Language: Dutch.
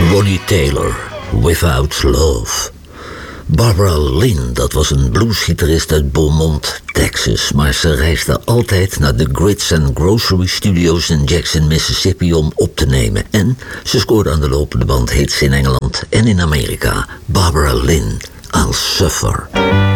Ronnie Taylor, Without Love. Barbara Lynn, dat was een bluesgitarist uit Beaumont, Texas. Maar ze reisde altijd naar de Grits and Grocery Studios in Jackson, Mississippi om op te nemen. En ze scoorde aan de lopende band hits in Engeland en in Amerika. Barbara Lynn, I'll Suffer.